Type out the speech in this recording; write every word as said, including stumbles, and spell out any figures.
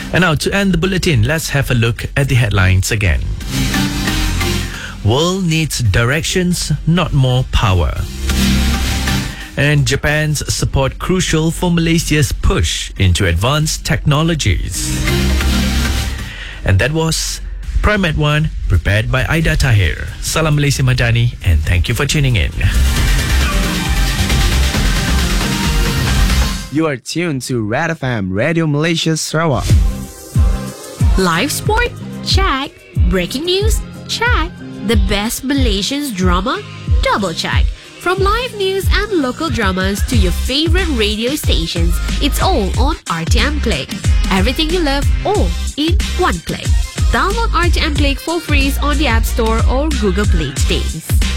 And now to end the bulletin, let's have a look at the headlines again. World needs directions, not more power. And Japan's support crucial for Malaysia's push into advanced technologies. And that was Prime at One, prepared by Aida Tahir. Salam Malaysia Madani, and thank you for tuning in. You are tuned to Red F M Radio Malaysia Sarawak. Live sport? Check. Breaking news? Check. The best Malaysian drama? Double check. From live news and local dramas to your favorite radio stations, it's all on R T M Click. Everything you love, all in one click. Download R T M Click for free on the App Store or Google Play today.